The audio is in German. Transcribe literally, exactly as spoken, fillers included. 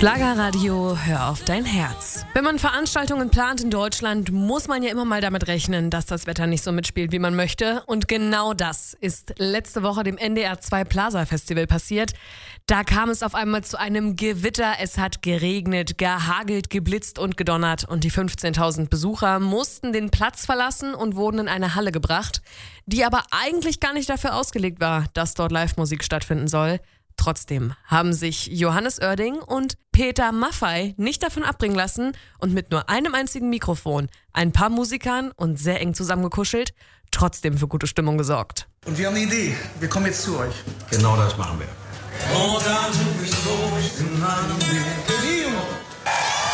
Schlagerradio, hör auf dein Herz. Wenn man Veranstaltungen plant in Deutschland, muss man ja immer mal damit rechnen, dass das Wetter nicht so mitspielt, wie man möchte. Und genau das ist letzte Woche dem N D R zwei Plaza Festival passiert. Da kam es auf einmal zu einem Gewitter. Es hat geregnet, gehagelt, geblitzt und gedonnert. Und die fünfzehntausend Besucher mussten den Platz verlassen und wurden in eine Halle gebracht, die aber eigentlich gar nicht dafür ausgelegt war, dass dort Live-Musik stattfinden soll. Trotzdem haben sich Johannes Oerding und Peter Maffay nicht davon abbringen lassen und mit nur einem einzigen Mikrofon, ein paar Musikern und sehr eng zusammengekuschelt, trotzdem für gute Stimmung gesorgt. Und wir haben eine Idee. Wir kommen jetzt zu euch. Genau das machen wir. Oh, da du bist so in meinem Weg.